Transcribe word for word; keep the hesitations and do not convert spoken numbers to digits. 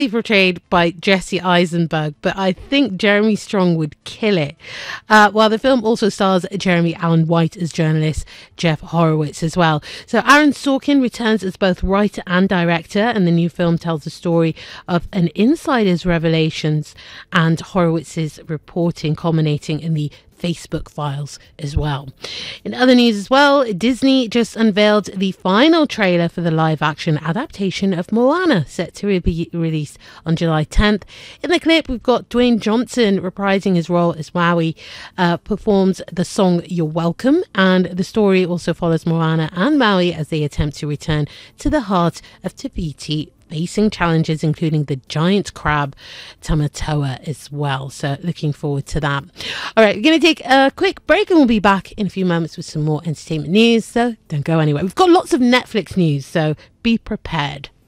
portrayed by Jesse Eisenberg, but I think Jeremy Strong would kill it. Uh, while the film also stars Jeremy Allen White as journalist Jeff Horowitz as well. So Aaron Sorkin returns as both writer and director, and the new film tells the story of an insider's revelations and Horowitz's reporting, culminating in the Facebook files as well. In other news as well, Disney just unveiled the final trailer for the live-action adaptation of Moana, set to be released on July tenth. In the clip, we've got Dwayne Johnson reprising his role as Maui, uh, performs the song You're Welcome, and the story also follows Moana and Maui as they attempt to return to the heart of Tahiti, facing challenges including the giant crab Tamatoa as well. So looking forward to that. All right, we're going to take a quick break and we'll be back in a few moments with some more entertainment news. So don't go anywhere. We've got lots of Netflix news, so be prepared.